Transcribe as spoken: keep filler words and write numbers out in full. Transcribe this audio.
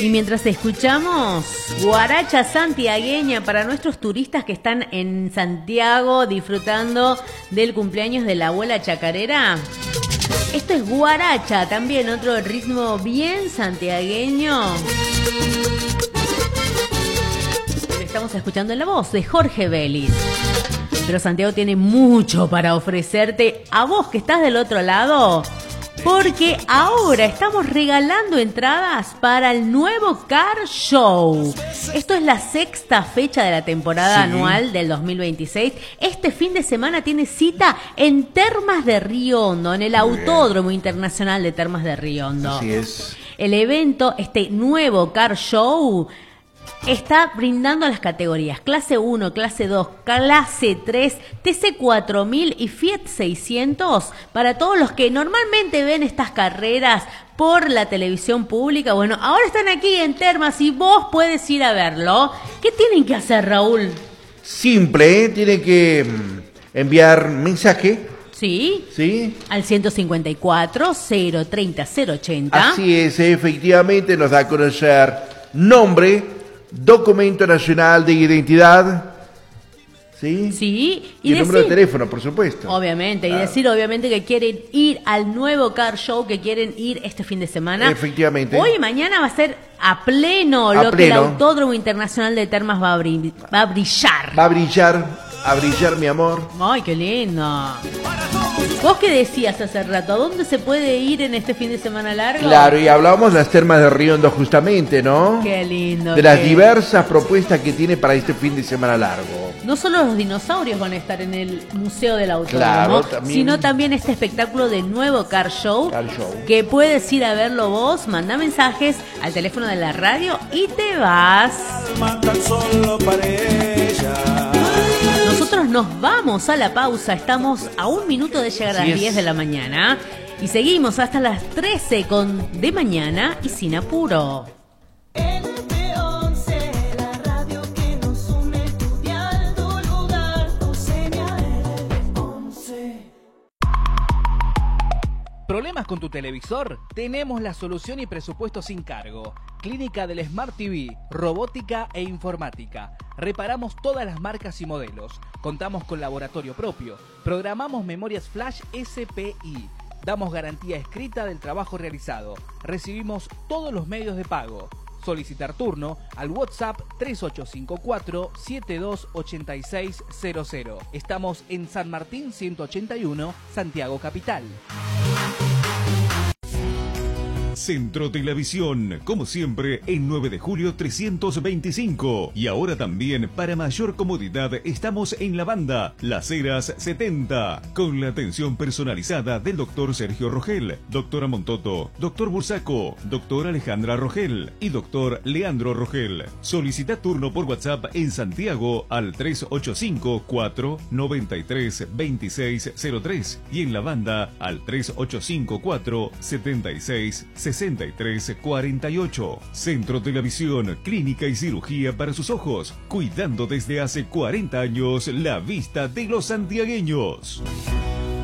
Y mientras escuchamos guaracha santiagueña para nuestros turistas que están en Santiago disfrutando del cumpleaños de la abuela chacarera, esto es guaracha, también otro ritmo bien santiagueño. Estamos escuchando en la voz de Jorge Vélez. Pero Santiago tiene mucho para ofrecerte a vos que estás del otro lado, porque ahora estamos regalando entradas para el nuevo Car Show. Esto es la sexta fecha de la temporada sí. anual del dos mil veintiséis. Este fin de semana tiene cita en Termas de Río Hondo, en el Muy Autódromo bien. Internacional de Termas de Río Hondo. Así es. El evento, este nuevo Car Show, está brindando las categorías clase uno, clase dos, clase tres, T C cuatro mil y Fiat seiscientos para todos los que normalmente ven estas carreras por la televisión pública. Bueno, ahora están aquí en Termas y vos puedes ir a verlo. ¿Qué tienen que hacer, Raúl? Simple, ¿eh? Tienen que enviar mensaje. Sí, sí, al ciento cincuenta y cuatro, cero treinta, cero ochenta. Así es, efectivamente nos da a conocer nombre, documento nacional de identidad, ¿sí? Sí. Y, y el decir, número de teléfono, por supuesto. Obviamente, claro. Y decir obviamente que quieren ir al nuevo Car Show, que quieren ir este fin de semana. Efectivamente. Hoy y mañana va a ser a pleno a lo pleno. que el Autódromo Internacional de Termas va a, bri- va a brillar. Va a brillar, a brillar, mi amor. Ay, qué lindo. ¿Vos qué decías hace rato? ¿A dónde se puede ir en este fin de semana largo? Claro, y hablábamos de las Termas de Río Hondo justamente, ¿no? Qué lindo. De las diversas propuestas que tiene para este fin de semana largo. No solo los dinosaurios van a estar en el Museo del Autódromo, claro, también, sino también este espectáculo de nuevo Car Show, Car Show, que puedes ir a verlo vos, manda mensajes al teléfono de la radio y te vas. Nosotros nos vamos a la pausa, estamos a un minuto de llegar a las diez de la mañana y seguimos hasta las trece con De Mañana y Sin Apuro. ¿Problemas con tu televisor? Tenemos la solución y presupuesto sin cargo. Clínica del Smart T V, robótica e informática. Reparamos todas las marcas y modelos. Contamos con laboratorio propio. Programamos memorias flash S P I. Damos garantía escrita del trabajo realizado. Recibimos todos los medios de pago. Solicitar turno al WhatsApp tres ocho cinco cuatro, siete dos ocho seis cero cero. Estamos en San Martín ciento ochenta y uno, Santiago Capital. Centro Televisión, como siempre, en nueve de julio trescientos veinticinco. Y ahora también, para mayor comodidad, estamos en la banda Las Heras setenta, con la atención personalizada del doctor Sergio Rogel, doctora Montoto, doctor Bursaco, doctora Alejandra Rogel y doctor Leandro Rogel. Solicita turno por WhatsApp en Santiago al tres ocho cinco cuatro nueve tres dos seis cero tres y en la banda al tres ocho cinco cuatro siete seis sesenta y tres cuarenta y ocho. Centro Televisión, clínica y cirugía para sus ojos, cuidando desde hace cuarenta años la vista de los santiagueños.